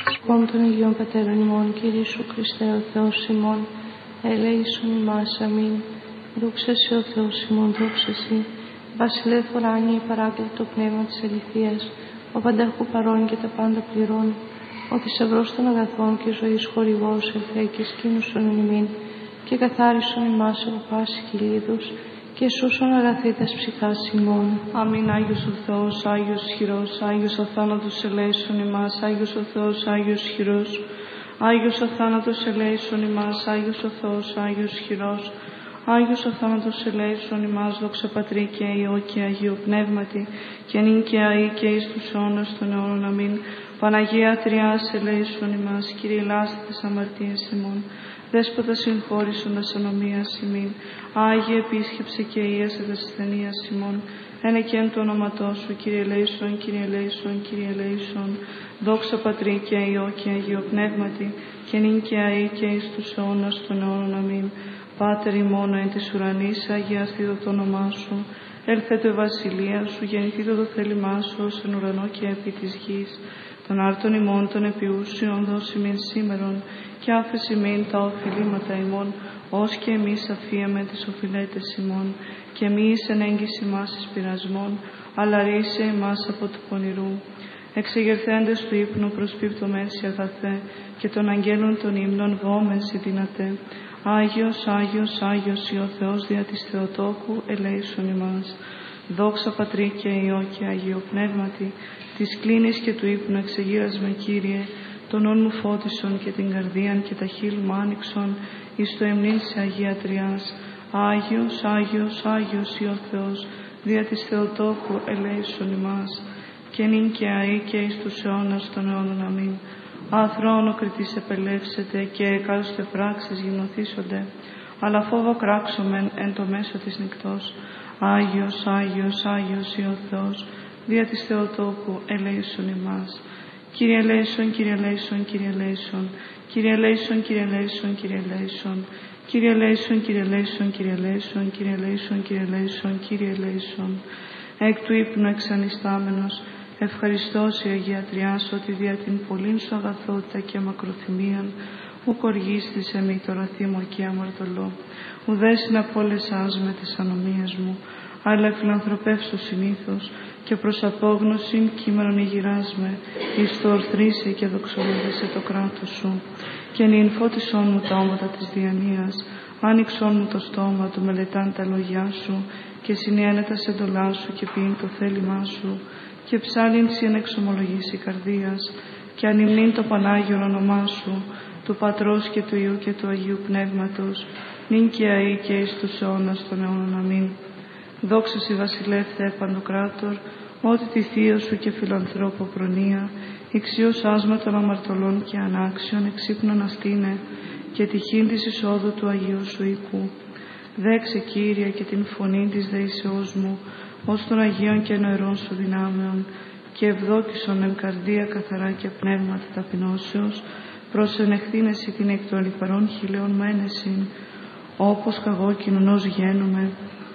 Σκοπών των Αγίων Πατέρων ημών, Κύριε Ιησού Χριστέ, ο Θεός ημών, ελέησον ημάς, αμήν. Δόξα σε ο Θεός ημών, δόξα σε. Βασιλεύ ουράνιε, παράκλητο πνεύμα της αληθείας, ο πανταχού παρών και τα πάντα πληρών, ο θησαυρός των αγαθών και ζωής χορηγός, ελθέ και σκήνουσον εν ημίν, και καθάρισον ημάς από πάση κυλίδους, και σούσον αγαθήτας ψυχάς ημών. Αμήν. Άγιος ο Θεός, Άγιος ισχυρός, Άγιος αθάνατος ελέησον ημάς, Άγιος ο Θεός, Άγιος ισχυρός, Άγιος αθάνατος ελέησον ημάς, Άγιος ο Θεός, Άγιος ισχυρός, Άγιος αθάνατος ελέησον ημάς, δόξα Πατρί και Υιό και Αγίου Πνεύματι, και νυν και αεί και εις τους αιώνας των αιώνων. Αμήν. Παναγία Τριάς ελέησον ημάς, Κύριε ελάστε τις αμαρτίες ημών, Δέσποτα συγχώρησοντας ανομίας ημίν, Άγιε επίσκεψε και ίασε τας ασθενείας ημών, ένε και εν το όνοματό σου, Κύριε ελέησον, Κύριε ελέησον, Κύριε ελέησον, δόξα Πατρί και Υιό και Αγίου Πνεύματι, και νυν και αεί και εις τους αιώνας των αιώνων. Αμήν. Πάτερ ημών εν της ουρανής, αγιαστήτω το όνομά σου, έλθετε βασιλεία σου, γεννηθήτω το θέλημά σου, ως εν ουρανό και επί της γης. Των άρτων ημών των επιούσιων δώσει μην σήμερον, και άφεση ημίν τα οφειλήματα ημών, ως και εμείς αφίαμε τις οφειλέτες ημών, και μη εις εν έγκυση μας εις πειρασμών, αλλά ρίσε εμάς από του πονηρού. Εξεγερθέντες του ύπνου προσπίπτωμεν σοι αγαθέ, και των αγγέλων των ύμνων βόμεν σοι δυνατέ. Άγιος, Άγιος, Άγιος ή ο Θεός δια της Θεοτόκου, ελέησον ημάς. Δόξα Πατρί και Υιό και Αγίου Πνεύματι, της κλίνης και του ύπνου εξεγείρασμε, Κύριε, τον νου μου φώτισον και την καρδίαν και τα χείλη μου άνοιξον, εις το εμνήν σε Αγία Τριάς. Άγιος, Άγιος, Άγιος ή ο Θεός, δια της Θεοτόκου, ελέησον ημάς. Και νυν και αεί και εις τους αιώνας των αιώνων. Αμήν. Αθρόνο κριτής επελεύσετε και εκάστοτε πράξεις γυμνοθήσονται, αλλά φόβο κράξομεν εν το μέσο της νυκτός. Άγιος, Άγιος, Άγιος ή ο Θεός, δια της Θεοτόκου, ελέησον ημάς. Κύριε ελέησον, Κύριε ελέησον, Κύριε ελέησον, Κύριε ελέησον, Κύριε ελέησον, Κύριε ελέησον, Κύριε ελέησον, Κύριε ελέησον, Κύριε ελέησον, Κύριε ελέησον, Κύριε ελέησον, Κύριε ελέησον. Εκ του ύπνου εξανιστάμενος, ευχαριστώς η Αγία Τριάς, ότι δια την πολλήν σου αγαθότητα και μακροθυμίαν, ουκ οργίστησε μη τώρα θύμω και αμαρτωλό, ουδέ συναπόλεσάς με τις ανομίες μου, αλλά φιλανθρωπεύσου συνήθως, και προς απόγνωσιν κείμενον ηγυράς με, εις το ορθρίσαι και δοξολογήσε το κράτος σου. Και νυν φώτισόν μου τα όματα της διανοίας, άνοιξόν μου το στόμα του μελετάν τα λόγια σου, και συνιένε τα σεντολά σου και ποιήν το θέλημά σου, και ψάλιν συν εξομολογήσει καρδίας, και ανυμνήν το Πανάγιον όνομά σου, του Πατρός και του Υιού και του Αγίου Πνεύματος, νυν και αεί και εις τους αιώνας των αιώνων. Αμήν. Δόξα σοι βασιλεύ Θεέ Παντοκράτορ, ότι τη θείο σου και φιλανθρώπο προνοία, ηξίως άσμα των αμαρτωλών και ανάξιων εξύπνων αστήνε, και τυχήν της εισόδου του Αγίου σου οίκου. Δέξε, Κύριε, και την φωνή της δεήσεώς μου, ως των Αγίων και νοερών σου δυνάμεων, και ευδόκησον εν καρδία καθαρά και πνεύματα ταπεινώσεως, προσενεχθήν εσύ την εκ των λιπαρών χειλέων μένεσιν, όπως καγώ κοινωνός γένομαι,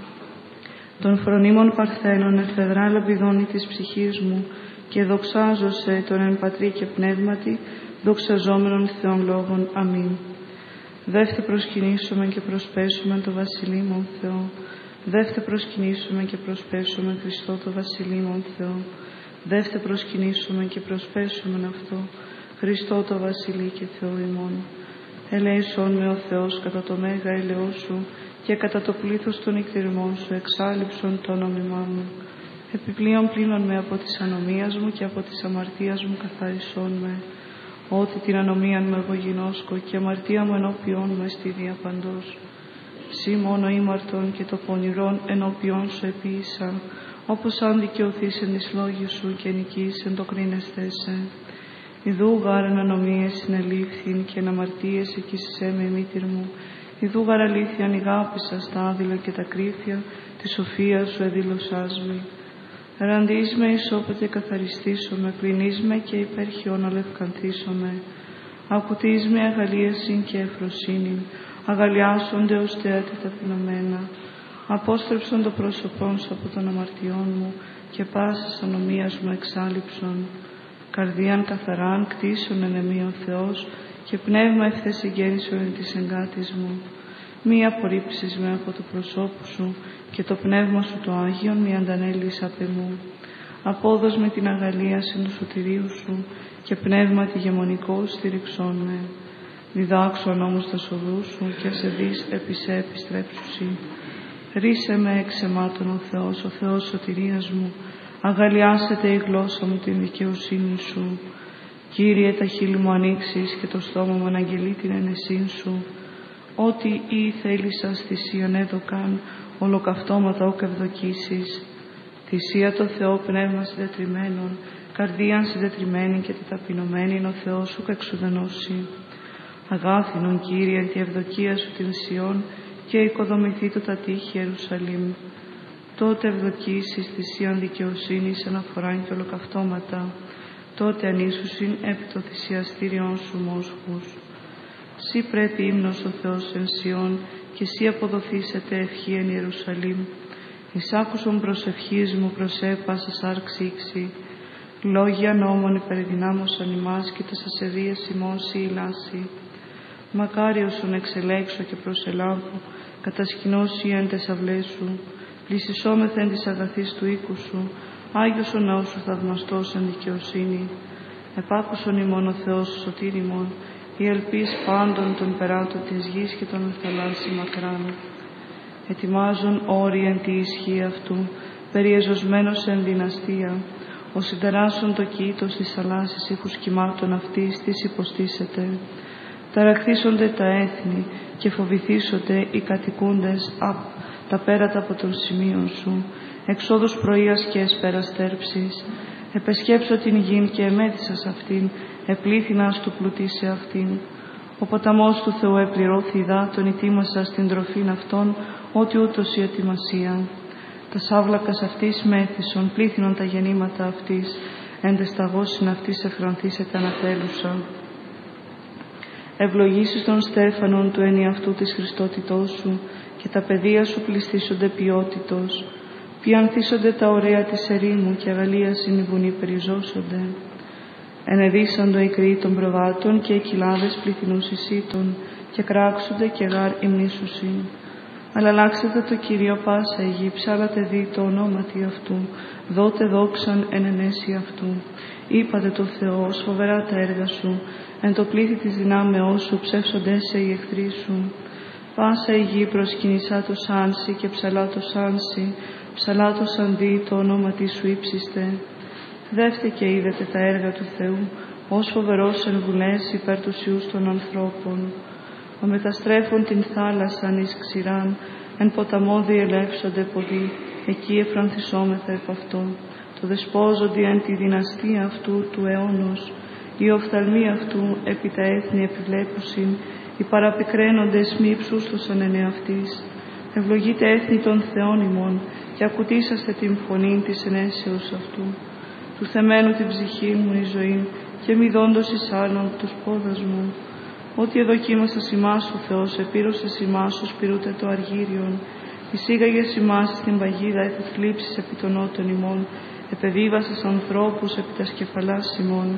των φρονίμων παρθένων εφεδρά λαμπιδώνει της ψυχής μου, και δοξάζωσε τον εν Πατρί και Πνεύματι, δοξαζόμενων Θεών λόγων. Αμήν. Δεύτε προσκυνήσουμε και προσπέσουμε το Βασιλείμον Θεό. Δεύτε προσκυνήσουμε και προσπέσουμε Χριστό το Βασιλείμον Θεό. Δεύτε προσκυνήσουμε και προσπέσουμε αυτό, Χριστό το Βασιλεί και Θεό ημών. Ελέησον με ο Θεός κατά το μέγα έλεος σου, και κατά το πλήθος των νυκτηριμών σου εξάλληψον το όνομά μου. Επιπλέον πλύνον με από της ανομίας μου και από της αμαρτίας μου καθάρισόν με. Ότι την ανομίαν μου εγώ γινώσκω και αμαρτία μου ενώπιόν μου εστί διαπαντός. Συ μόνο ήμαρτον και το πονηρόν ενώπιόν σου επίησα, όπως αν δικαιωθείς εν της λόγης σου και νικείς εν το κρίνεσθέσαι. Ιδού γάραν ανομίες συνελήφθην και αναμαρτίες εκείσισέ με η μήτηρ μου. Ιδού γαρ αλήθειαν ηγάπησα στα άδειλα και τα κρύφια, τη σοφία σου εδήλωσάς με. Ραντείς με ισόπατε καθαριστήσομαι, πλυνείς με και υπέρχιον αλευκανθήσομαι. Ακουτείς με αγαλίασιν και ευφροσύνην, αγαλιάσονται ως θέατη ταπεινωμένα. Απόστρεψον το πρόσωπόν σου από των αμαρτιών μου και πάσας ανομίας μου εξάλληψον. Καρδίαν καθαράν κτίσον εν εμεί ο Θεός, και πνεύμα ευθές εγγέννησον εν της εγκάτης μου. Μη απορρίψεις με από το προσώπου σου, και το πνεύμα σου το Άγιον μη αντανέλεις απ' εμού. Απόδος με την αγαλίαση του σωτηρίου σου, και πνεύμα τη γεμονικό στηριξών με. Διδάξον όμως τα σοδούς σου, και σε δεις επί σε επιστρέψουσι. Ρίσε με εξ αιμάτων ο Θεός σωτηρίας μου, αγαλιάσετε η γλώσσα μου την δικαιοσύνη σου. Κύριε, τα χείλη μου ανοίξεις και το στόμα μου αναγγελεί την ενεσύν σου. Ό,τι ή θέλησας θυσίαν έδωκαν, ολοκαυτώματα όκ ευδοκίσεις. Θυσία το Θεό πνεύμα συντετριμένων, καρδίαν συντετριμένη και τη ταπεινωμένη είναι ο Θεός σου κεξουδενώσει. Αγάθινον Κύριε τη ευδοκία σου την Σιών, και οικοδομηθεί το τα τείχη Ιερουσαλήμ. Τότε ευδοκίσεις θυσίαν δικαιοσύνης αναφοράν και ολοκαυτώματα, τότε ανήσουσιν επί το θυσιαστήριον σου μόσχους. Σύ πρέπει ύμνος ο Θεός εν Σιών, και σύ αποδοθήσετε ευχή εν Ιερουσαλήμ. Εις άκουσον προσευχής μου προσέπασα σάρξη ήξη, λόγια νόμων υπερδυνάμωσαν ημάς, και τας ασεβίες ημών σύ ηλάσι. Μακάριος εξελέξω και προσελάβω, κατασκηνώσει εν τες αυλές σου, πλησισόμεθεν της αγαθής του οίκου σου, Άγιος ο ναός σου θαυμαστός εν δικαιοσύνη. Επάκουσον ημών ο Θεός ο σωτήρ ημών, η ελπίς πάντων των περάτων της γης και των θαλάσσι μακράν. Ετοιμάζον όροι εν τη ισχύ αυτού, περιεζωσμένος εν δυναστεία, ο συνταράσσον το κοίτος της θαλάσσης ήχους κυμάτων αυτής της υποστήσεται. Ταραχθήσονται τα έθνη και φοβηθήσονται οι κατοικούντες τα πέρατα από των σημείων σου, εξόδους πρωίας και έσπερας τέρψης. Επεσκέψω την γην και εμέθησας αυτήν, επλήθυνας του πλουτίσε αυτήν. Ο ποταμός του Θεού επληρώθη υδάτων, ετοίμασα στην τροφήν αυτών, ότι ούτως η ετοιμασία. Τα σάβλακας αυτής μέθησον, πλήθυνον τα γεννήματα αυτής, εν τες σταγώσιν αυτής εφρανθήσεται ανατέλουσα. Ευλογήσεις των στέφανων του ενιαυτού της Χριστότητός σου, και τα παιδεία σου πληστήσονται ποιότητος. Πιανθήσονται τα ωραία της ερήμου, και αγαλίασιν οι βουνοί περιζώσονται. Ενεδίσαντο οι κρύοι των προβάτων, και οι κοιλάδες πληθυνούς εισήτων, και κράξονται και γάρ υμνήσουσιν. Αλλά αλλάξετε το Κύριο πάσα η γη, ψάλατε δι το ονόματι αυτού, δότε δόξαν εν ενέση αυτού. Είπατε το Θεό, ως φοβερά τα έργα σου, εν το πλήθη της δυνάμεώς σου, ψεύσονται σε οι εχθροί σου. Πάσα η γη προσκυνησά το σάνσι, και ψαλά το σάνσι, ψαλά το σανδί το ονόματι σου ύψιστε. Δεύτε και είδετε τα έργα του Θεού, ως φοβερός εν βουλές υπέρ τους ιούς των ανθρώπων. Ο μεταστρέφων την θάλασσαν εις ξηράν, εν ποταμό διελεύσονται ποδοί, εκεί εφρανθισόμεθα επ' αυτό. Το δεσπόζοντι εν τη δυναστεία αυτού του αιώνος, οι οφθαλμοί αυτού επί τα έθνη επιβλέπουσιν, οι παραπικραίνοντες μη υψούστοσαν εν εαυτής. Ευλογείτε έθνη των Θεών ημών, και ακουτήσαστε την φωνήν της ενέσεως αυτού. Του θεμένου την ψυχή μου η ζωή, και μη δόντος εις άλλον τους πόδας μου. Ότι εδοκίμασας ημάς ο Θεός, επήρωσες ημάς ως πυρούτε το αργύριον, εισήγαγες ημάς στην παγίδα επί θλίψης επί των νότων ημών, επεδίβασες ανθρώπους επί τας κεφαλάς ημών.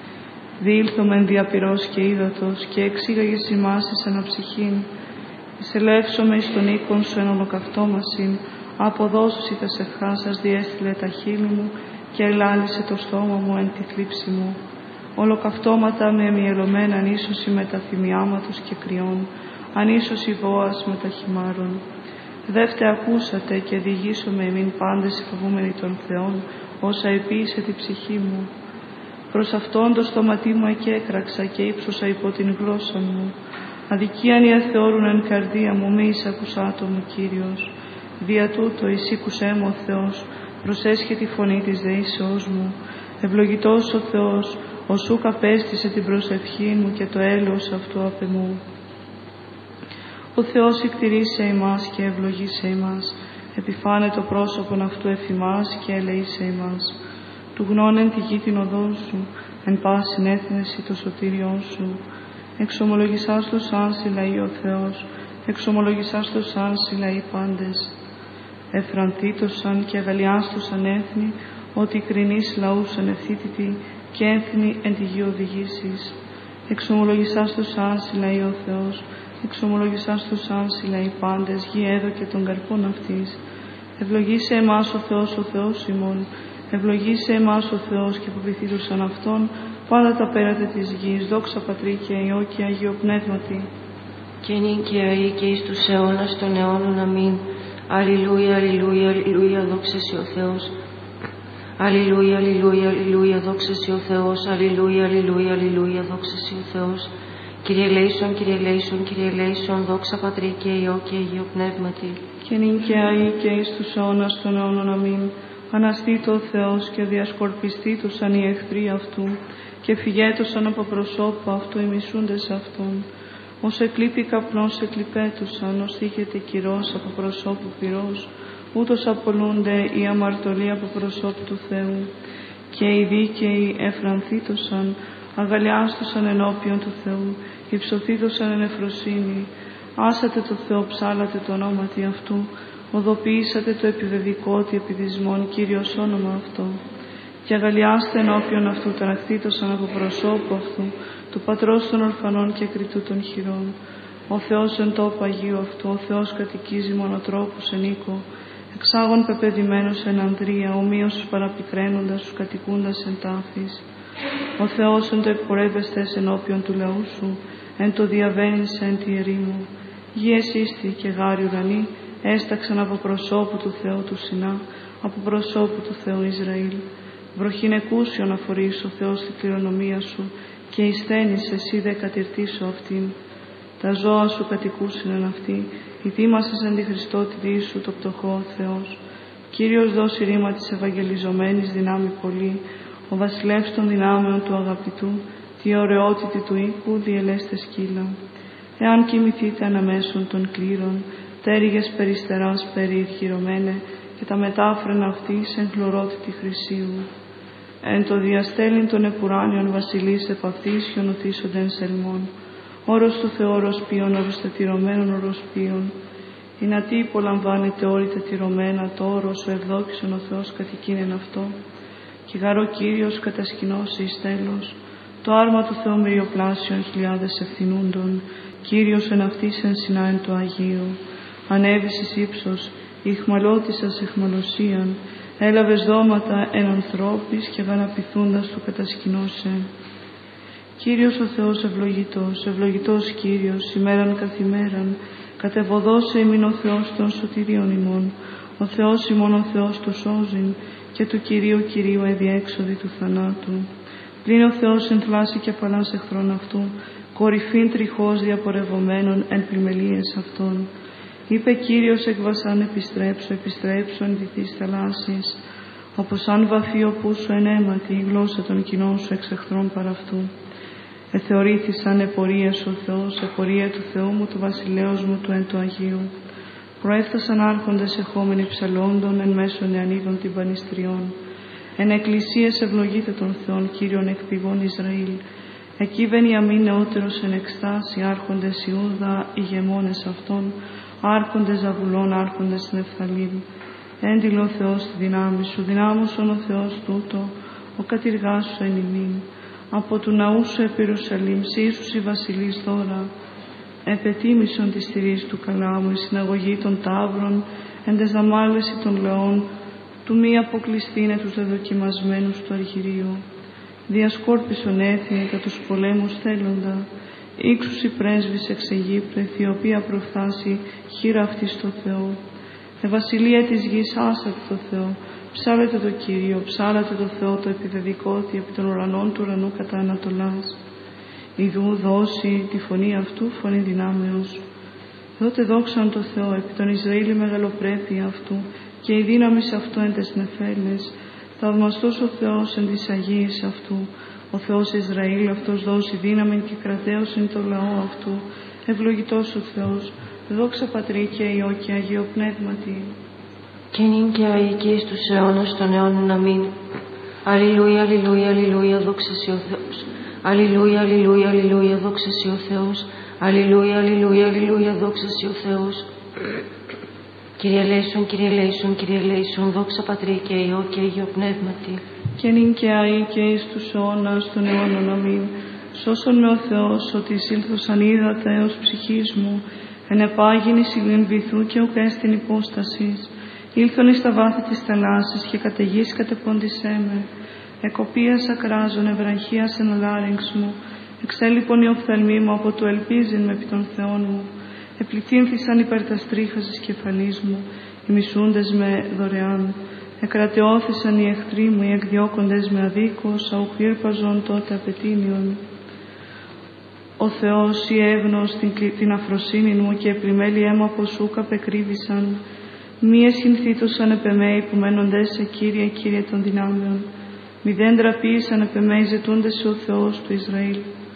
Διήλθομεν διαπυρός και ύδατος, και εξήγαγες ημάς εις αναψυχήν. Εισελεύσομαι εις τον οίκον σου εν ολοκαυτόμασιν, αποδώσουσι τας ευχάσας διέστειλε τα χείλη μου, και ελάλησε το στόμα μου εν τη θλίψη μου. Ολοκαυτώματα με εμιελωμένα ανίσωση με τα θυμιάματος και κρυών, ανίσωση βόας με τα χυμάρων. Δεύτε ακούσατε, και διηγήσομαι εμήν πάντες οι φοβούμενοι των Θεών, όσα επίησε τη ψυχή μου. Προς αυτόν το στόματί μου εκέκραξα, και ύψωσα υπό την γλώσσα μου. Αδικίαν οι αθεώρουν εν καρδία μου, μη εισακουσάτο μου Κύριος. Δια τούτο εισήκουσέ μου ο Θεός, προσέσχε τη φωνή της δεήσεώς μου. Ευλογητός ο Θεός, ο σούκ απέστησε την προσευχή μου, και το έλεος αυτού απ' εμού. Ο Θεός εκτηρήσε ημάς και ευλογήσε ημάς, επιφάνε το πρόσωπον αυτού εφ' ημάς και ελεήσε ημάς. Του γνώνεν τη γη την οδό σου, εν πάσιν έθνεση το σωτήριόν σου. Εξομολογησάς το σάνσι λαοί ο Θεός, εξομολογησάς το σάνσι λαοί πάντες. Εφρανθήτωσαν και αγαλιάστωσαν έθνη, ότι κρινείς λαούς ανευθύτητοι, και έθνη εν τη γη οδηγήσεις. Εξομολογησάς το σαν συλλαεί ο Θεός, εξομολογησάς το σαν συλλαεί πάντες, γη έδωκε των καρπών αυτής. Ευλογήσε εμάς ο Θεός ημών, ευλογήσε εμάς ο Θεός και υποποιηθήτωσαν Αυτόν πάντα τα πέρατα της γης, δόξα Πατρί και Υιό και Αγίο Πνεύματι. Και νυν και αεί και εις τους αιώνας των αιώνων, αμήν. Αλληλούια, αλληλούια, αλληλούια, δόξα Συ ο Θεός. Αλληλούια, αλληλούια, αλληλούια, δόξα Συ ο Θεός. Αλληλούια, αλληλούια, αλληλούια, δόξα Συ ο Θεός. Κύριε ελέησον, Κύριε ελέησον, Κύριε ελέησον, δόξα Πατρί και Υιό και Αγίο Πνεύματι. Και νυν και αεί και εις τους αιώνας των αιώνων, αμήν. Αναστήτω ο Θεός και διασκορπιστήτωσαν οι εχθροί Αυτού και φυγέτωσαν από προσώπου Αυτού οι μισούντες Αυτόν. Ως εκλείπει καπνός εκλειπέτωσαν, ως θύχεται κυρός από προσώπου πυρός, ούτως απολούνται οι αμαρτωλοί από προσώπου του Θεού. Και οι δίκαιοι εφρανθήτωσαν, αγαλιάστωσαν ενώπιον του Θεού, υψωθήτωσαν εν εφροσύνη. Άσατε το Θεό, ψάλατε το ονόματι Αυτού, οδοποιήσατε το επιβεβικότι επιδισμόν Κύριος όνομα Αυτό. Και αγαλιάστε ενώπιον Αυτού, ταραχθήτωσαν από προσώπου Αυτού, του Πατρός των ορφανών και κριτού των χειρών. Ο Θεός εν τόπο Αγίου Αυτού, ο Θεός κατοικίζει μονοτρόπους εν οίκο, εξάγων πεπεδημένος εν ανδρεία, ομοίως τους παραπικραίνοντας, τους κατοικούντας εν τάφης. Ο Θεός εν το εκπορεύεστες ενώπιον του λαού σου, εν το διαβαίνεις εν τη ερήμου. Γη εσύστη και γάρι ουρανή, έσταξαν από προσώπου του Θεού του Σινά, από προσώπου του Θεού Ισραήλ. Βροχήν εκούσιον αφορείς ο Θεός την κληρονομία σου, και εισθένεις εσύ δε κατηρτήσω αυτήν. Τα ζώα σου κατοικούσιν εν αυτή, ητήμασες εν τη Χριστότητη σου το πτωχό Θεός. Κύριος δώσει ρήμα της ευαγγελιζομένης δυνάμει πολύ, ο βασιλεύς των δυνάμεων του αγαπητού, τη ωραιότητη του οίκου διελέστε σκύλα. Εάν κοιμηθείτε αναμέσων των κλήρων, τέριγες περιστεράς περιηργυρωμένε, και τα μετάφρενα αυτής εν χλωρότητη χρυσίου. Εν το διαστέλιν των επουράνιων βασιλείς επ' αυτής χιονοτήσονται εν σελμών. Όρος του Θεού οροσπίων, οροστατηρωμένων οροσπίων. Η νατή υπολαμβάνεται όρη τετηρωμένα, το όρος ο ευδόξον ο Θεός κατοικίνεν αυτό. Και γαρό Κύριος κατασκηνώσει εις τέλος, το άρμα του Θεού μυριοπλάσιων χιλιάδες ευθυνούντων, Κύριος εν αυτής εν Σινά εν το Αγίου. Ανέβης εις ύψος, ηχμαλώτησας εχμαλωσίαν, έλαβες δώματα εν ανθρώπης και γαναπηθούντας του κατασκηνώσε. Κύριος ο Θεός ευλογητός, ευλογητός Κύριος, ημέραν καθημέραν, κατεβοδώσε ημίν ο Θεός των σωτηρίων ημών, ο Θεός ημών ο Θεός του σώζειν, και του Κυρίου Κυρίου εδιέξοδη του θανάτου. Πλην ο Θεός εν θλάση και απαλλάς εχθρών αυτού, κορυφήν τριχώς διαπορευομένων εν πλημελίες αυτών. Είπε Κύριος εκ βασάν επιστρέψω, επιστρέψω εν βυθείς θαλάσσης, όπως αν βαφεί ο πούσο εν αίματι η γλώσσα των κοινών σου εξ εχθρών παρ' αυτού. Εθεωρήθησαν επορίες ο Θεός, επορία του Θεού μου, του βασιλέως μου, του εν του Αγίου. Προέφτασαν άρχοντες εχόμενοι ψαλόντων εν μέσω νεανίδων την πανιστριών. Εν εκκλησίες ευλογείτε τον Θεόν, Κύριον εκ πηγών Ισραήλ. Εκεί Βενιαμίν νεότερος εν εκστάση, άρχοντες Ιούδα, ηγεμόνες αυτών, άρχοντες Ζαβουλών, άρχοντες Νεφθαλήμ. Έντιλε ο Θεός τη δυνάμει σου, δυνάμωσον ο Θεός τούτο, ο κατηργάς σου εν ημίν. Από του ναού σου επί Ιερουσαλήμ, σύσους η βασιλείς δώρα. Επετίμησον τη στηρής του καλά μου, η συναγωγή των ταύρων, εν τες δαμάλεση των λαών, του μη αποκλειστήνε τους δεδοκιμασμένους του Αργυρίου. Διασκόρπισον έθνη κατά τους πολέμους θέλοντα, ύξους η πρέσβης εξ Αιγύπτου, Αιθιοπία προφθάσει, χείρα αυτή στο Θεό. Βασιλεία της γης άσατε το Θεό, ψάλετε το Κύριο, ψάλατε το Θεό το επιβεβικότι επί των ουρανών του ουρανού κατά Ανατολάς. Ιδού δώσει τη φωνή αυτού, φωνή δυνάμεως. Δότε δόξαν το Θεό επί τον Ισραήλ η μεγαλοπρέπεια αυτού και η δύναμη σε αυτό εν τες νεφέλες. Θαυμαστός ο Θεός εν της Αγίας αυτού. Ο Θεός Ισραήλ αυτός δώσει δύναμη και κρατέωσιν το λαό αυτού. Ευλογητός ο Θεός. Δόξα Πατρί και Υιό και Αγίο Πνεύματι. Και νυν και αεί και εις τους αιώνας των αιώνων, αμήν. Αλληλούια, αλληλούια, αλληλούια, δόξα Συ ο Θεός. Αλληλούια, αλληλούια, αλληλούια, δόξα Συ ο Θεός. Αλληλούια, αλληλούια, αλληλούια, δόξα Συ ο Θεός. Κύριε ελέησον, Κύριε ελέησον, Κύριε ελέησον, δόξα Πατρί και Υιό και Αγίο Πνεύματι. και νυν και αεί και εις τους αιώνας των αιώνων. Αμήν. Σώσον με ο Θεός, ότι εισήλθωσαν ύδατα έως ψυχής μου, ενεπάγινη σιλήν βυθού και ουκ έστιν υπόστασης. Ήλθον εις τα βάθη της θαλάσσης και καταιγής κατεπόντισέ με. Εκοπίας ακράζων, ευραχίας εν λάριγξ μου. Εξέλιπον η οφθαλμή μου από το ελπίζειν με επί των Θεών μου. Επληθύνθησαν υπέρ τας τρίχας της κεφαλής μου, οι μισούντες με δωρεάν. Εκρατεώθησαν οι εχθροί μου, οι εκδιώκοντες με αδίκως, αουχήρπαζον τότε απαιτήνιον. Ο Θεός η έγνος την αφροσύνη μου και επλημέλη αίμα από σου καπεκρύβησαν. Μη εσχυνθήτωσαν επεμέοι που μένοντες σε Κύριε των δυνάμεων. Μη δεν ντραπήσαν επεμέοι ζητούντες σε ο Θεός του Ισραήλ.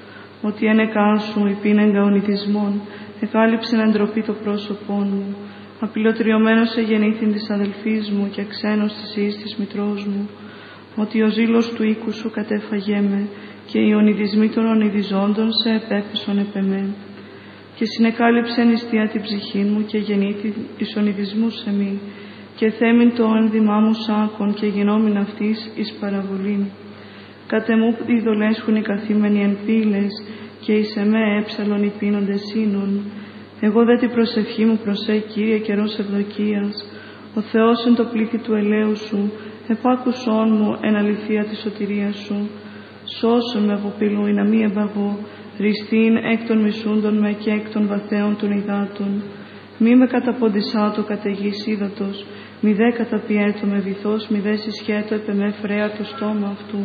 Ότι ένεκά σου υπήνεγκα ονειδισμών, εκάλυψεν εντροπή το πρόσωπόν μου. Απειλωτριωμένος εγεννήθην της αδελφής μου και ξένος της ιής της μητρός μου. Ότι ο ζήλος του οίκου σου κατέφαγέ με και οι ονειδισμοί των ονειδιζόντων σε επέπεσον επεμέ. Και συνεκάλυψε νηστεία την ψυχή μου και γεννήθη εις ονειδισμούς σε μη. Και θέμην το ένδυμά μου σάκον και γενόμην αυτής εις παραβολήν. Κάτε μου ειδολέσχουν οι καθήμενοι εν πύλες και εις εμέ έψαλον οι πίνοντες σύνον. Εγώ δε την προσευχή μου προσέ Κύριε καιρός ευδοκίας. Ο Θεός εν το πλήθη του ελαίου σου, επάκουσόν μου εν αληθεία τη σωτηρία σου. Σώσον με από πύλου ή να μη εμπαγώ, ριστήν εκ των μισούντων με και εκ των βαθέων των υδάτων. Μη με καταποντισάτο καταιγής ύδατος, μη δε καταπιέτω με βυθός, μη δε συσχέτω επεμέ φρέα το στόμα αυτού.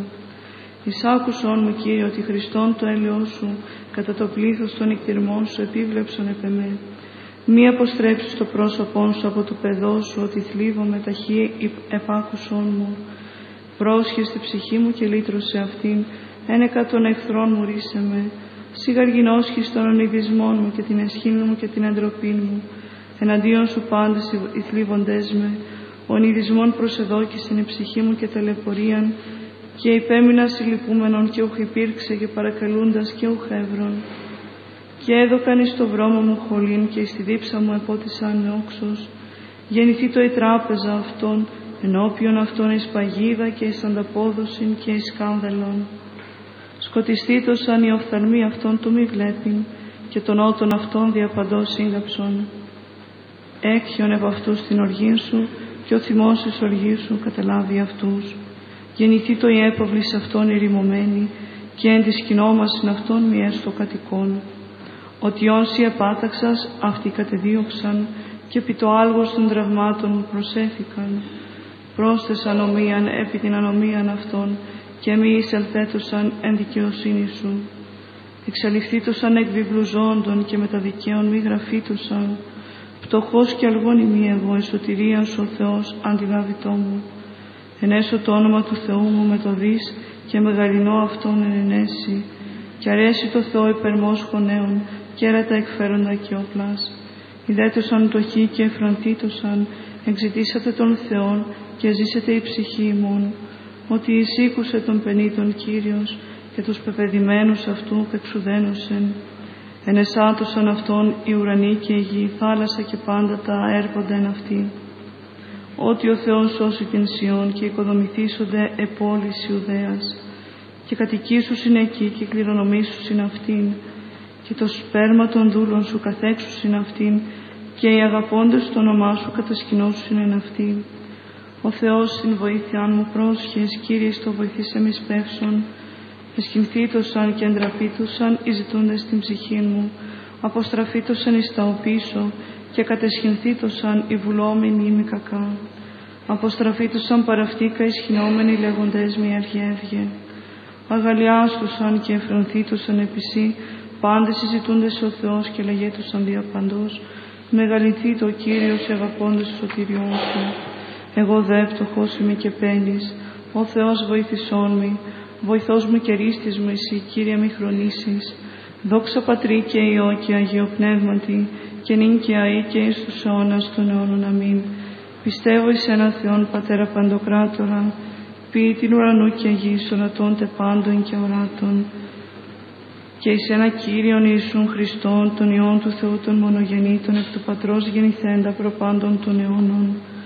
Εισάκουσόν μου Κύριε ότι Χριστόν το έλεος σου, κατά το πλήθος των νυχτηρμών σου επίβλεψον επεμέ. Μη αποστρέψεις το πρόσωπόν σου από το παιδό σου, ότι θλίβομαι ταχύ επάκουσόν μου. Πρόσχε στη ψυχή μου και λύτρωσε αυτήν, ένεκα των εχθρών μου ρίσε με. Σιγαργινώσχεις των ονειδισμών μου και την εσχήν μου και την εντροπή μου. Εναντίον σου πάντες οι θλίβοντές με. Ονειδισμών προσεδόκησεν η ψυχή μου και ταλαιπωρίαν, και υπέμεινα συλλυπούμενον και ουχ υπήρξε και παρακαλούντας και ουχ έβρον. Και έδωκαν εις το βρώμα μου χολήν και εις τη δίψα μου επότισαν με όξος. Γεννηθεί το η τράπεζα αυτών, ενώπιον αυτών εις παγίδα και εις ανταπόδοσιν και εις σκάνδαλον. Σκοτιστήτωσαν οι οφθαλμοί αυτών του μη βλέπειν και των ότων αυτών διαπαντός σύγκαψον. Έκχιον επ' αυτούς την οργήν σου και ο θυμός της οργής σου καταλάβει αυτούς. Γεννηθεί το η έπαυλης αυτών ερημωμένη και εν της κοινόμασιν αυτών μη έστω κατοικών. Ότι όσοι επάταξας αυτοί κατεδίωξαν και επί το άλγος των τραυμάτων μου προσέφηκαν. Πρόσθες ανομίαν επί την ανομίαν αυτών και μη εισελθέτωσαν εν δικαιοσύνη σου. Εξαλειφθήτωσαν εκ βιβλουζόντων και με τα δικαίων μη γραφήτωσαν. Πτωχός και αλγόν ημί εγώ, η σωτηρία σου ο Θεός αντιλάβητό μου. Ενέσω το όνομα του Θεού μου με το δις και μεγαλυνώ αυτόν εν ενέσει. Κι αρέσει το Θεό υπερμός χωνέων, κέρατα εκφέροντα και όπλας. Ιδέτωσαν το χεί και εφραντήτωσαν, εξητήσατε τον Θεόν και ζήσετε η ψυχή ημών. Ότι εισήκουσε τον πενήτων Κύριος και τους πεπεδημένους αυτού πεξουδένωσεν. Ενεσάτωσαν αυτόν οι ουρανοί και η γη, θάλασσα και πάντα τα έρχονται εν αυτή. Ότι ο Θεός σώσει την Σιών και οικοδομηθήσονται επόλης Ιουδαίας. Και κατοικήσουσιν εκεί και κληρονομήσουσιν αυτήν. Και το σπέρμα των δούλων σου καθέξουσιν αυτήν και οι αγαπώντες το όνομά σου κατασκηνώσουσιν εν αυτήν. Ο Θεός στην βοήθειάν μου πρόσχες, Κύριε στο βοηθήσε μη σπεύσον. Εσχυνθήτωσαν και εντραπήτωσαν οι ζητούντες την ψυχή μου. Αποστραφήτωσαν εις τα οπίσω και κατεσχυνθήτωσαν οι βουλόμενοι μη κακά. Αποστραφήτωσαν παραυτήκα ισχυνόμενοι λέγοντες μη αργεύγε. Αγαλιάστουσαν και εφρονθήτωσαν επισή πάντες συζητούντες ο Θεός και λεγέτουσαν διαπαντός. Μεγαλυνθεί το Κύριος αγαπώντας το σωτηριόν σου. Εγώ δε πτωχός είμαι και πένης. Ο Θεός βοήθησόν μη. Βοηθός μου και ρίστης μου εσύ, Κύριε μη χρονίσεις. Δόξα Πατρί και Υιό και Αγίο Πνεύματι, και νυν και αεί και εις τους αιώνας των αιώνων. Αμήν. Πιστεύω εις έναν Θεόν Πατέρα Παντοκράτορα, ποιητήν ουρανού και γης, ορατών τε πάντων και οράτων, και εις ένα Κύριον Ιησούν Χριστόν, τον Υιόν του Θεού των μονογεννήτων, εκ του Πατρός γεννηθέντα προπάντων των αιώνων.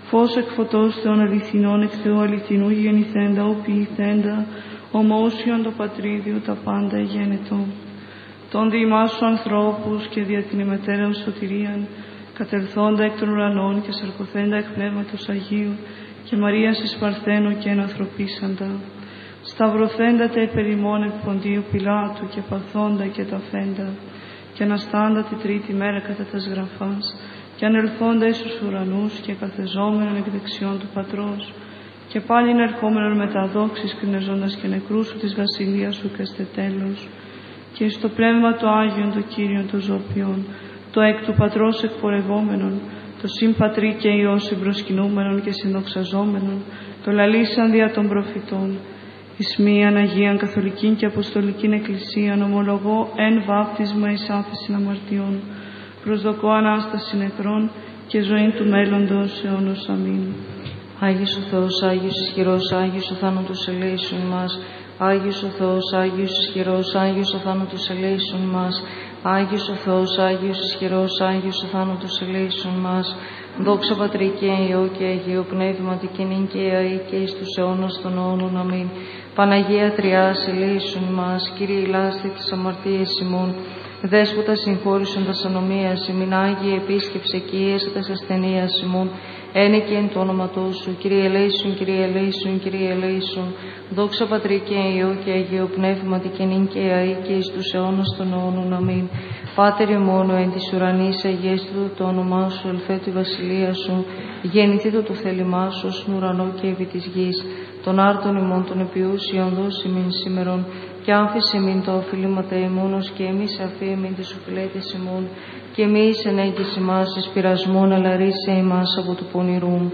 φως εκ φωτός Θεών αληθινών, εκ Θεού αληθινού γεννηθέντα, ο ποιηθέντα, ομοούσιον το πατρίδιο τα πάντα γένετο. Τον διημάσου ανθρώπους και δια την ημετέραν σωτηρίαν, κατελθόντα εκ των ουρανών και σαρκωθέντα εκ Πνεύματος Αγίου, και Μαρίας εις Παρθένου και ενανθρωπίσαντα. Σταυρωθέντα τα υπερημών επί Ποντίου Πιλάτου και παθόντα και ταφέντα, και αναστάντα τη τρίτη μέρα κατά τας γραφάς, και ανελθόντα εις τους ουρανούς και καθεζόμενον εκ δεξιών του Πατρός, και πάλιν ερχόμενον με τα δόξης κρινεζόντας και νεκρούς σου της βασιλείας σου και στε τέλος, και στο πνεύμα το Άγιον το Κύριον των ζωοποιών, το εκ του Πατρός εκπορευόμενον, το συμπατρί και Υιός συμπροσκυνούμενον και συνδοξαζόμενον, το λαλήσαν δια των προφητών, εις μίαν Αγίαν Καθολικήν και Αποστολικήν Εκκλησίαν ομολογώ εν βάπτισμα εις άφεσιν αμαρτιών, προσδοκώ Ανάσταση νεκρών και ζωήν του μέλλοντος αιώνος. Αμήν. Άγιος ο Θεός, Άγιος ισχυρός, Άγιος ο θάνατος ελέησον μας. Άγιος ο Θεός, Άγιος ισχυρός, Άγιος ο θάνατος ελέησον μας. Άγιος ο Θεός, Άγιος ισχυρός, Άγιος ο θάνατος ελέησον μας. Δόξα Πατρί και Υιό και Αγίο Πνεύματι και νυν και αεί και εις τους αιώνας των αιώνων. Αμήν. Παναγία Τριάς ελέησον μας. Κύριε ηλάστη της αμαρτίας ημών. Δέσποτα συγχώρησον τας ανομίας ημίν. Άγιε επίσκεψε και ιέσαι ασθενείας ημών. Ένε και εν το όνοματό σου, Κύριε ελέησον, Κύριε ελέησον, Κύριε ελέησον. Δόξα Πατρί και Υιό και Αγίο Πνεύματι και νυν και αεί και εις τους αιώνας των αιώνων. Αμήν. Πάτερ ημών εν της ουρανής, αγιέστητο το όνομά σου, ελθέτω η βασιλεία σου, γεννηθήτω το θέλημά σου, στον ουρανό και επί της γης. Των άρτων ημών των επιούσιων δώσει μην σήμερον, και άφησε μην τα οφειλήματα ημώνος, και εμείς αφή μην τις οφειλέτες ημών, και εμείς ενέγγις ημάς εις πειρασμόν, αλλά ρίσε ημάς από του πονηρού.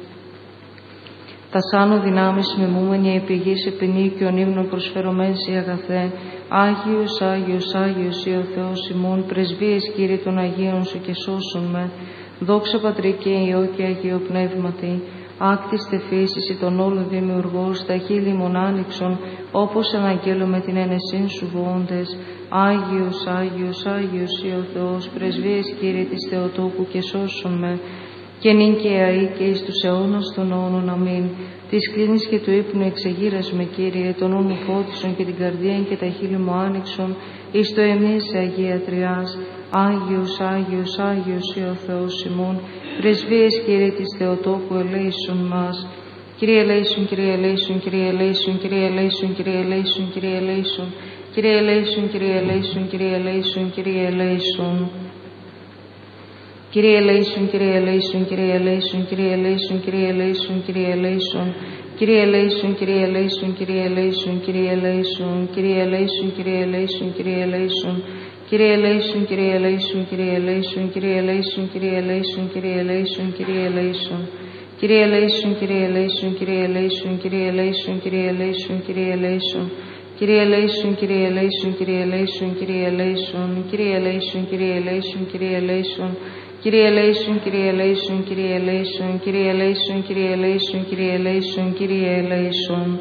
Τα σάνω δυνάμεις μιμούμενοι επιγείς επινίκιον ύμνων προσφερωμέν σε αγαθέ. Άγιος, Άγιος, Άγιος ή ο Θεός ημών, πρεσβείες Κύριε των Αγίων σου και σώσον με. Δόξα Πατρί και Υιό και Αγίο Πνεύματι. Άκτιστε φύσης ή τον όλο δημιουργός, τα χείλη μον άνοιξον, όπως αναγγέλω με την ένεσήν σου βόντες. Άγιος, Άγιος, Άγιος ή ο Θεός, πρεσβείες Κύριε της Θεοτόκου και σώσον με. Και νυν και αεί και εις τους αιώνας των αιώνων. Αμήν. Της κλίνης και του ύπνου εξεγείρας με, Κύριε, τον νου μου φώτισον και την καρδία και τα χείλη μου άνοιξον, εις το εμείς Αγία Τριάς. Άγιος, Άγιος, Άγιος ή ο Θεός ημών, πρεσβείες Κύριε της Θεοτόκου ελέησον μας. Κύριε ελέησον, Κύριε ελέησον, Κύριε ελέησον, Κύριε ελέησον, Κύριε ελέησον, Κύριε ελέησον, Κύριε ελέησον, Κύριε ελέησον, Κύριε ελέησον, Κύριε ελέησον. Κύριε ελέησον, Κύριε ελέησον, Κύριε ελέησον, Κύριε ελέησον, Κύριε ελέησον, Κύριε ελέησον, Κύριε ελέησον, Κύριε ελέησον, Κύριε ελέησον, Κύριε ελέησον, Κύριε ελέησον, Κύριε ελέησον, Κύριε ελέησον, Κύριε ελέησον, Κύριε ελέησον, Κύριε ελέησον, Κύριε ελέησον, Κύριε ελέησον, Κύριε ελέησον, Κύριε ελέησον. Κύριε ελέησον, Κύριε ελέησον, Κύριε ελέησον, Κύριε ελέησον, Κύριε ελέησον, Κύριε ελέησον. Κύριε ελέησον, Κύριε ελέησον, Κύριε ελέησον, Κύριε ελέησον, Κύριε ελέησον, Κύριε ελέησον, Κύριε ελέησον. Κύριε ελέησον, Κύριε ελέησον, Κύριε ελέησον, Κύριε ελέησον, Κύριε ελέησον, Κύριε ελέησον, Κύριε ελέησον.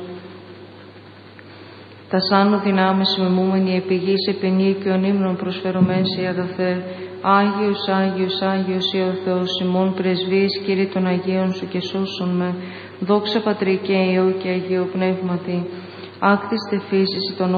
Τα σάνω δυνάμεις μεμούμενοι επιγείς επενίκιον ύμνων προσφερωμέν σε αγαθέ. Άγιος, Άγιος, Άγιος ή ο Θεός ημών, πρεσβείες Κύριε των Αγίων σου και σώσον με. Δόξα Πατρί και Υιό και Αγίο Πνεύματι. Άκτιστε φύσης των